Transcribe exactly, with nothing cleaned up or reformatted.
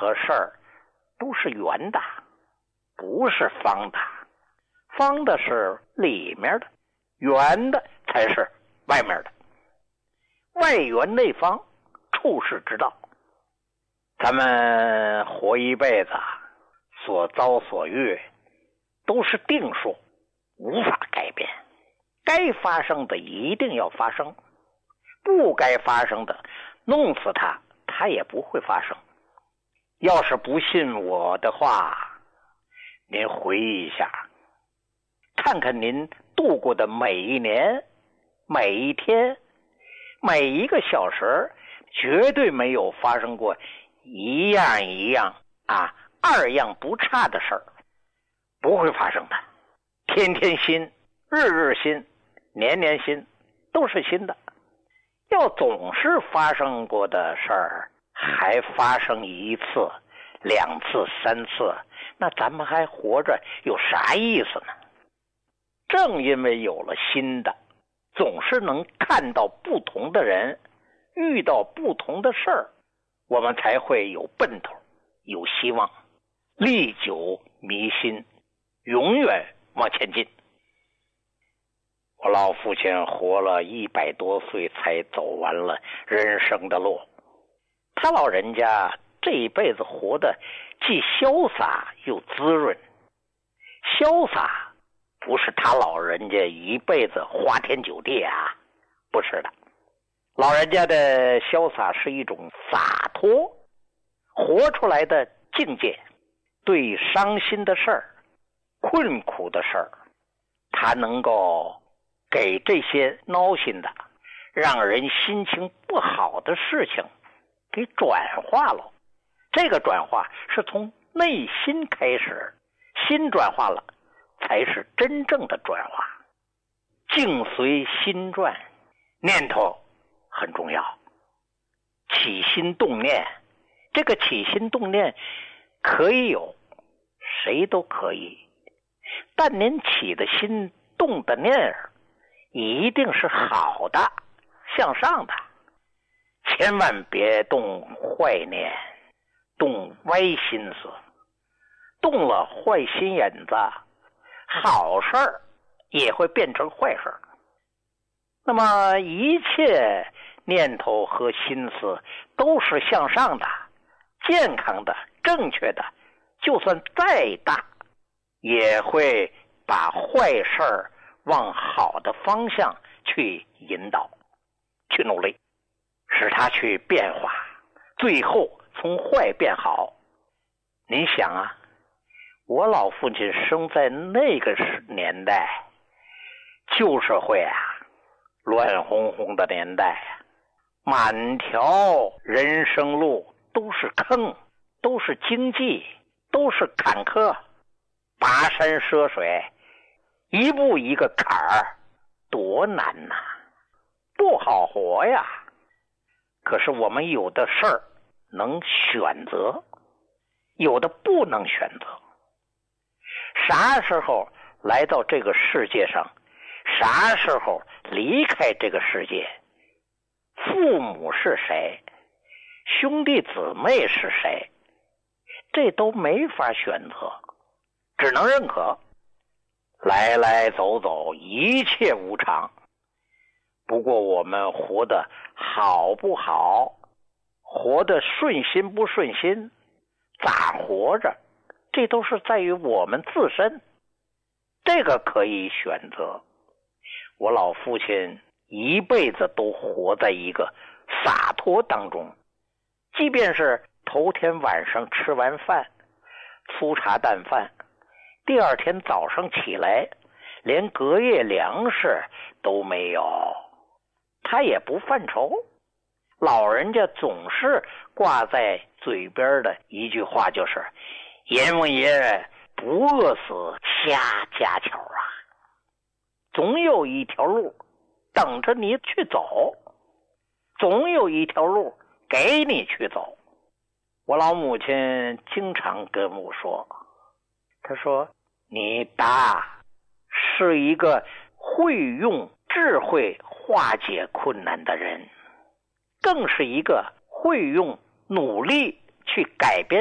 何事儿都是圆的，不是方的。方的是里面的，圆的才是外面的。外圆内方，处世之道。咱们活一辈子，所遭所遇都是定数，无法改变。该发生的一定要发生，不该发生的，弄死它，它也不会发生。要是不信我的话，您回忆一下，看看您度过的每一年、每一天、每一个小时，绝对没有发生过一样一样啊，二样不差的事儿，不会发生的。天天新，日日新，年年新，都是新的。要总是发生过的事儿，还发生一次、两次、三次，那咱们还活着有啥意思呢？正因为有了新的，总是能看到不同的人，遇到不同的事儿，我们才会有奔头，有希望，历久弥新，永远往前进。我老父亲活了一百多岁才走完了人生的路，他老人家这一辈子活得既潇洒又滋润。潇洒不是他老人家一辈子花天酒地啊，不是的。老人家的潇洒是一种洒脱，活出来的境界。对伤心的事儿、困苦的事儿，他能够给这些闹心的、让人心情不好的事情给转化了。这个转化是从内心开始，心转化了，才是真正的转化。境随心转，念头很重要。起心动念，这个起心动念可以有，谁都可以，但您起的心动的念儿一定是好的，向上的，千万别动坏念，动歪心思，动了坏心眼子，好事儿也会变成坏事儿。那么一切念头和心思都是向上的、健康的、正确的，就算再大，也会把坏事儿往好的方向去引导，去努力，使它去变化，最后从坏变好。您想啊，我老父亲生在那个年代，旧社会啊，乱哄哄的年代啊，满条人生路都是坑，都是荆棘，都是坎坷，跋山涉水，一步一个坎儿，多难呐、啊，不好活呀。可是我们有的事儿能选择，有的不能选择。啥时候来到这个世界上，啥时候离开这个世界，父母是谁，兄弟姊妹是谁，这都没法选择，只能认可。来来走走，一切无常。不过我们活得好不好，活得顺心不顺心，咋活着，这都是在于我们自身，这个可以选择。我老父亲一辈子都活在一个洒脱当中，即便是头天晚上吃完饭，粗茶淡饭，第二天早上起来连隔夜粮食都没有，他也不犯愁。老人家总是挂在嘴边的一句话就是阎王爷不饿死瞎家巧啊，总有一条路等着你去走，总有一条路给你去走。我老母亲经常跟我说，她说你爸是一个会用智慧化解困难的人，更是一个会用努力去改变